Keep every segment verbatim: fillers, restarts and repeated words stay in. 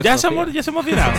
Ya se, hemos, ya se ha emocionado.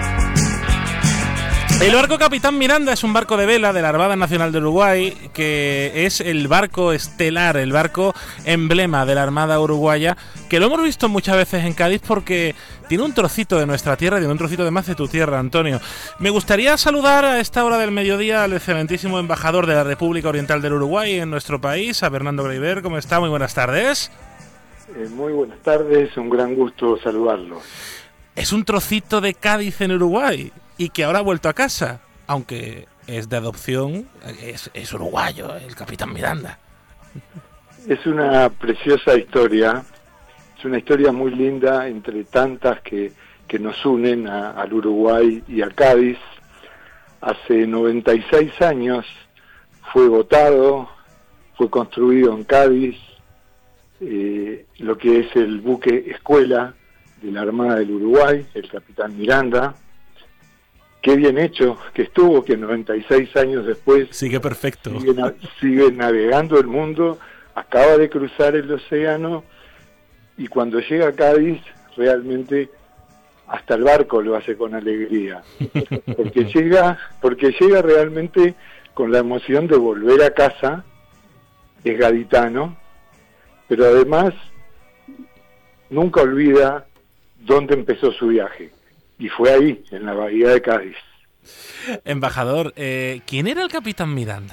El barco Capitán Miranda es un barco de vela de la Armada Nacional de Uruguay, que es el barco estelar, el barco emblema de la Armada uruguaya, que lo hemos visto muchas veces en Cádiz porque tiene un trocito de nuestra tierra y tiene un trocito de más de tu tierra, Antonio. Me gustaría saludar a esta hora del mediodía al excelentísimo embajador de la República Oriental del Uruguay en nuestro país, a Fernando Greiber. ¿Cómo está? Muy buenas tardes. Eh, muy buenas tardes, un gran gusto saludarlo. Es un trocito de Cádiz en Uruguay y que ahora ha vuelto a casa, aunque es de adopción, es, es uruguayo, el Capitán Miranda. Es una preciosa historia, es una historia muy linda entre tantas que, que nos unen a, al Uruguay y a Cádiz. Hace noventa y seis años fue votado, fue construido en Cádiz, eh, lo que es el buque escuela de la Armada del Uruguay, el Capitán Miranda. Qué bien hecho que estuvo, que noventa y seis años después sigue perfecto, sigue, na- sigue navegando el mundo, acaba de cruzar el océano y cuando llega a Cádiz realmente hasta el barco lo hace con alegría, porque llega, porque llega realmente con la emoción de volver a casa, es gaditano, pero además nunca olvida dónde empezó su viaje. Y fue ahí, en la bahía de Cádiz. Embajador, eh, ¿quién era el Capitán Miranda?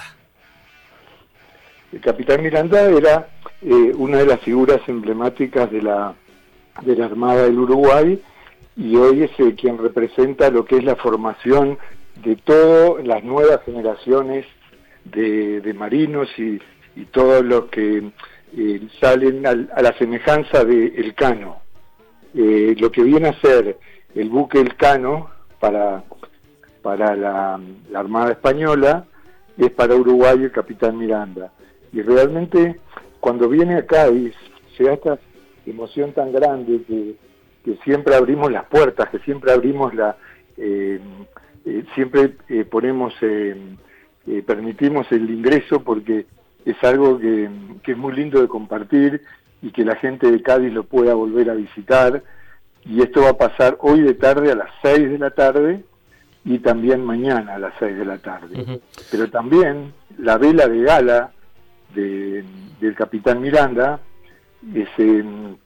El Capitán Miranda era eh, una de las figuras emblemáticas de la, de la Armada del Uruguay y hoy es eh, quien representa lo que es la formación de todas las nuevas generaciones de, de marinos y, y todos los que eh, salen al, a la semejanza de Elcano. Eh, lo que viene a ser el buque Elcano para, para la, la Armada Española es para Uruguay el Capitán Miranda. Y realmente cuando viene a Cádiz se da esta emoción tan grande que, que siempre abrimos las puertas, que siempre abrimos la... Eh, eh, siempre eh, ponemos, eh, eh, permitimos el ingreso porque es algo que, que es muy lindo de compartir y que la gente de Cádiz lo pueda volver a visitar. Y esto va a pasar hoy de tarde a las seis de la tarde y también mañana a las seis de la tarde. Uh-huh. Pero también la vela de gala de, del Capitán Miranda es, eh,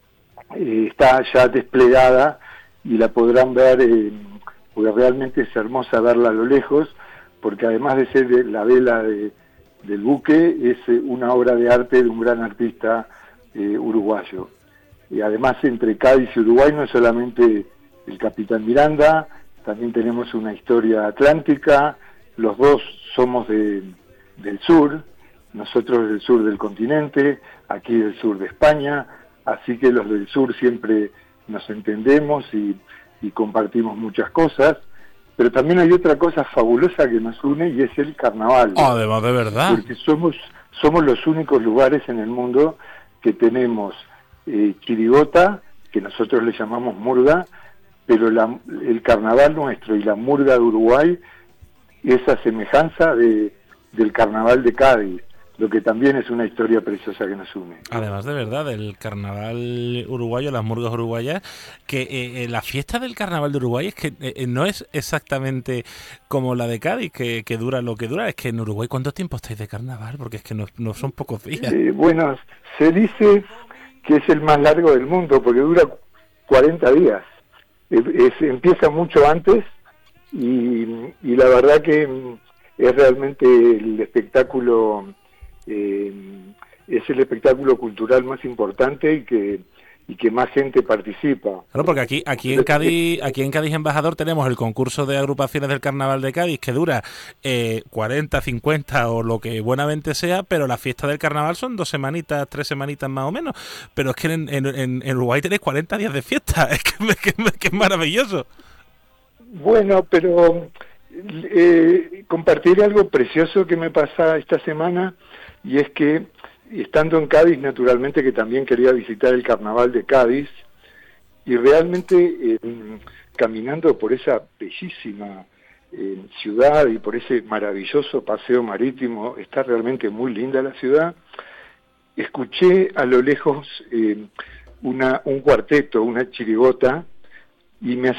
eh, está ya desplegada y la podrán ver, eh, porque realmente es hermosa verla a lo lejos, porque además de ser de la vela de, del buque, es eh, una obra de arte de un gran artista eh, uruguayo. Y además entre Cádiz y Uruguay no es solamente el Capitán Miranda, también tenemos una historia atlántica, los dos somos de, del sur, nosotros del sur del continente, aquí del sur de España, así que los del sur siempre nos entendemos y, y compartimos muchas cosas, pero también hay otra cosa fabulosa que nos une y es el carnaval. Además, de verdad. Porque somos, somos los únicos lugares en el mundo que tenemos Eh, chirigota, que nosotros le llamamos murga, pero la, el carnaval nuestro y la murga de Uruguay es a semejanza de, del carnaval de Cádiz, lo que también es una historia preciosa que nos une. Además, de verdad, del carnaval uruguayo, las murgas uruguayas, que eh, la fiesta del carnaval de Uruguay es que eh, no es exactamente como la de Cádiz, que, que dura lo que dura. Es que en Uruguay, ¿cuánto tiempo estáis de carnaval? Porque es que no, no son pocos días. Eh, bueno, se dice que es el más largo del mundo, porque dura cuarenta días. Es, es, empieza mucho antes y, y la verdad que es realmente el espectáculo, eh, es el espectáculo cultural más importante y que y que más gente participa. Claro, porque aquí aquí en Cádiz, aquí en Cádiz Embajador tenemos el concurso de agrupaciones del Carnaval de Cádiz que dura eh, cuarenta, cincuenta o lo que buenamente sea, pero la fiesta del Carnaval son dos semanitas, tres semanitas más o menos. Pero es que en, en, en Uruguay tenéis cuarenta días de fiesta, es que, que, que es maravilloso. Bueno, pero eh, compartiré algo precioso que me pasa esta semana y es que estando en Cádiz, naturalmente que también quería visitar el Carnaval de Cádiz, y realmente eh, caminando por esa bellísima eh, ciudad y por ese maravilloso paseo marítimo, está realmente muy linda la ciudad, escuché a lo lejos eh, una, un cuarteto, una chirigota, y me